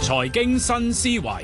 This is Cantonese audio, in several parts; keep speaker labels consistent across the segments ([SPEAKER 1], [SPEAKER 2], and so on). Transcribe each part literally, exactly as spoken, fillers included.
[SPEAKER 1] 財經新思維，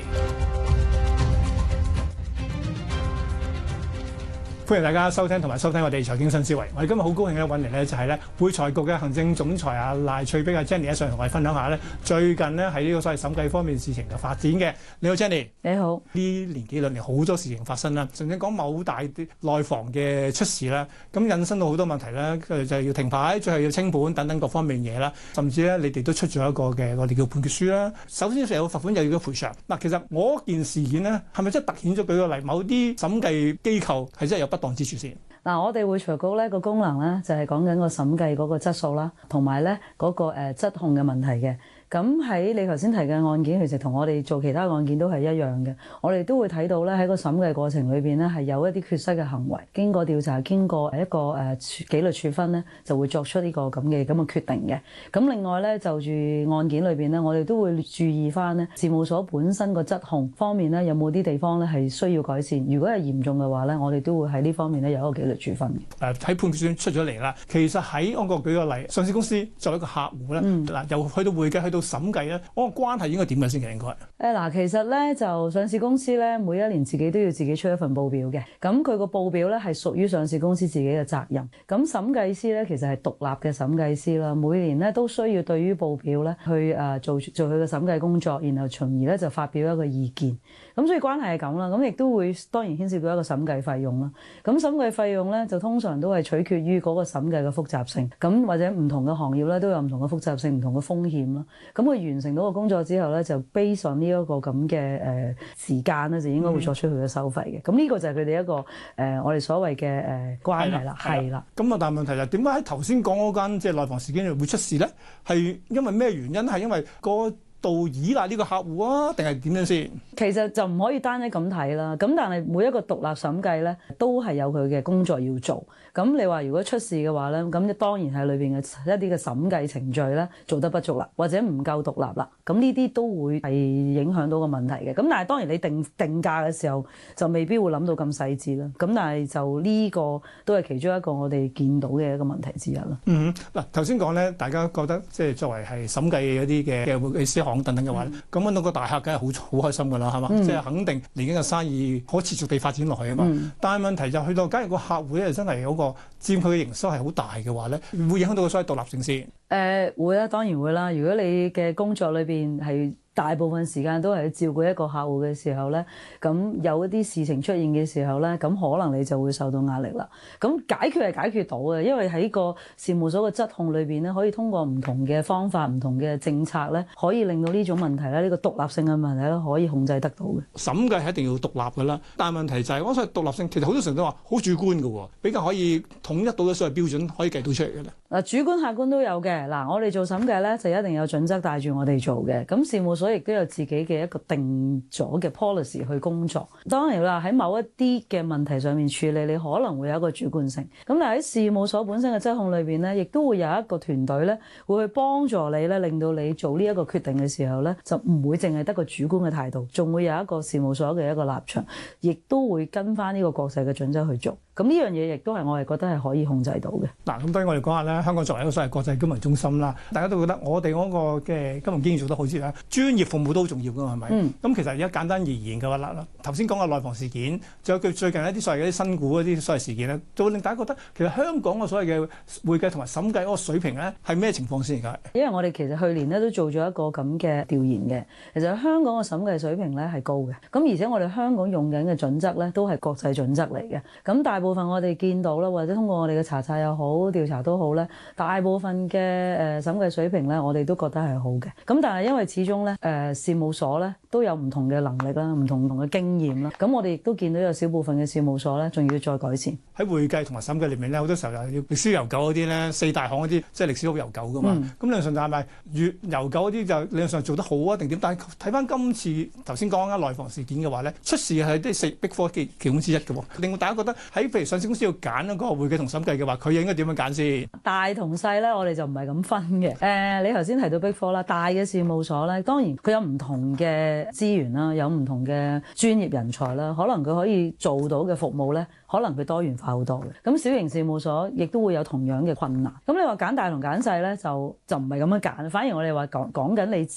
[SPEAKER 2] 歡迎大家收聽同埋收聽我哋財經新思維。我哋今日好高興咧揾嚟咧就係咧會財局嘅行政總裁啊賴翠碧啊 Jenny 一上嚟同我哋分享下咧最近咧喺呢個所謂審計方面事情嘅發展嘅。你好 Jenny，
[SPEAKER 3] 你好。
[SPEAKER 2] 呢年幾兩年好多事情發生啦，甚至講某大啲內房嘅出事啦，咁引申到好多問題啦，就係要停牌，最後要清盤等等各方面嘢啦，甚至咧你哋都出咗一個嘅我哋叫判決書啦。首先有個罰款又要個賠償。嗱，其實我件事件咧係咪真係突顯咗舉個例，某啲審計機構係真係有不當之處先？
[SPEAKER 3] 嗱，我哋會財局咧個功能咧就係講緊個審計嗰個質素啦，同埋咧嗰個誒質控嘅問題嘅。咁喺你頭先提嘅案件，其實同我哋做其他案件都係一樣嘅。我哋都會睇到咧喺個審計過程裏邊咧係有一啲缺失嘅行為，經過調查，經過一個誒紀律處分咧，就會作出呢個咁嘅咁嘅決定嘅。咁另外咧就住案件裏邊咧，我哋都會注意翻咧事務所本身個質控方面咧有冇啲地方咧係需要改善。如果係嚴重嘅話咧，我哋都會喺呢方面咧有一個紀律處分嘅。誒喺判決書出咗嚟啦，其實喺我個舉個例，上市公司作為一個客戶咧，嗱、嗯、又去到會計去到審計咧，嗰個關係應該點樣先嘅應該？誒嗱，其實咧就上市公司咧每一年自己都要自己出一份報表嘅，咁佢個報表咧係屬於上市公司自己嘅責任。咁審計師咧其實係獨立嘅審計師啦，每年咧都需要對於報表咧去誒做做佢嘅審計工作，然後從而咧就發表一個意見。咁所以關係係咁啦，咁亦都會當然牽涉到一個審計費用啦。咁審計費用咧就通常都係取決於嗰個審計嘅複雜性，咁或者唔同嘅行業咧都有唔同嘅複雜性、唔同嘅風險啦。咁佢完成到個工作之後咧，就 base on呢一個咁嘅誒時間咧，就應該會作出佢嘅收費嘅。咁呢、嗯、個就係佢哋一個誒、呃、我哋所謂嘅誒、呃、關係啦，係啦。咁啊，
[SPEAKER 2] 但係問題就係點解喺頭先講嗰間即係內房事件會出事咧？係因為咩原因？係因為個度依賴呢個客戶啊，定係點樣先？
[SPEAKER 3] 其實就唔可以單一咁睇啦。咁但係每一個獨立審計咧，都係有佢嘅工作要做。咁你話如果出事嘅話咧，咁當然係裏邊嘅一啲嘅審計程序咧做得不足啦，或者唔夠獨立啦。咁呢啲都會係影響到個問題嘅。咁但係當然你定定價嘅時候就未必會諗到咁細緻啦。咁但係就呢個都係其中一個我哋見到嘅一個問題之一啦。
[SPEAKER 2] 嗯，嗱頭先講咧，大家覺得即係作為係審計嗰啲嘅嘅會計師行等等嘅話咧，咁揾到個大客梗係好好開心㗎啦，係嘛？嗯、即係肯定嚟緊嘅生意可持續地發展落去啊嘛。嗯、但係問題就去到，假如個客戶咧真係嗰個佔佢嘅營收係好大嘅話咧，會影響到個所謂獨立性先。誒、
[SPEAKER 3] 呃、會啦，當然會啦。如果你嘅工作裏邊係大部分時間都係照顧一個客戶嘅時候咧，咁有一啲事情出現嘅時候咧，咁可能你就會受到壓力啦。咁解決係解決到嘅，因為喺個事務所嘅質控裏邊咧，可以通過唔同嘅方法、唔同嘅政策咧，可以令到呢種問題咧，呢、這個獨立性嘅問題咧，可以控制得到嘅。
[SPEAKER 2] 審計係一定要獨立㗎啦，但係問題就係、是，我所謂獨立性其實好多時候都話好主觀㗎喎，比較可以統一到嘅所謂標準可以計到出嚟嘅咧。嗱，主觀客觀都有嘅。嗱，我哋做審計咧就一定有準則帶住我哋做嘅。咁事務所亦都有自己嘅一個定咗嘅 policy 去工作。當然啦，喺某一啲嘅問題上面處理，你可能會有一個主觀性。咁但係喺事務所本身嘅質控裏邊咧，亦都會有一個團隊咧，會去幫助你咧，令到你做呢一個決定嘅時候咧，就唔會淨係得個主觀嘅態度，仲會有一個事務所嘅一個立場，亦都會跟翻呢個國際嘅準則去做。咁呢樣嘢亦都係我哋覺得係可以控制到嘅。 嗱，咁當然我哋講下咧，香港作為一個所謂國際金融中心啦，大家都覺得我哋嗰個嘅金融經驗做得好之啦，專業服務都好重要㗎嘛，係咪？咁、嗯、其實而家簡單而言嘅話啦，頭先講嘅內房事件，仲有佢最近一啲所謂嘅啲新股嗰啲所謂事件咧，就會令大家覺得其實香港嘅所謂嘅會計同埋審計嗰個水平咧係咩情況先而家？
[SPEAKER 3] 因為我哋其實去年咧都做咗一個咁嘅調研嘅，其實香港嘅審計水平咧係高嘅，咁而且我哋香港用緊嘅準則咧都係國際準則嚟嘅，咁大部分我哋見到啦，或者通過我哋嘅查冊又好，調查都好咧，大部分嘅誒審計水平咧，我哋都覺得係好嘅。咁但係因為始終咧，誒、呃、事務所咧都有唔同嘅能力啦，唔同唔同嘅經驗啦。咁我哋亦都見到有少部分嘅事務所咧，仲要再改善。
[SPEAKER 2] 喺會計同埋審計裏面咧，好多時候又要歷史悠久嗰啲咧，四大行嗰啲即係歷史好悠久噶嘛。咁理論上就係咪越悠久嗰啲就理論上做得好啊？定點？但係睇翻今次頭先講緊內房事件嘅話咧，出事係啲四 Big Four 其其中之一嘅喎。令到大家覺得喺譬如上市公司要揀嗰個會計同審計嘅話，佢應該點樣揀先？大同細咧，我哋就唔係咁分嘅。誒、呃，你頭先提到 Big Four啦，大嘅事務所咧，當然佢有唔同嘅資源啦，有唔同嘅專業人才啦，可能佢可以做到嘅服務咧，可能佢多元化好多嘅。咁小型事務所亦都會有同樣嘅困難。咁你話揀大同揀細咧，就就唔係咁樣揀。反而我哋話講講緊你自